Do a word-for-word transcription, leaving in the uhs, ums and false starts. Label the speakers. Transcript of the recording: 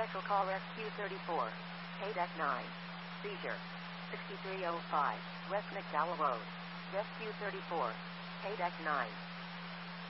Speaker 1: Echo Call Rescue thirty-four. K-Deck nine. Seizure. sixty-three oh five. West McDowell Road. Rescue thirty-four. K-Deck nine.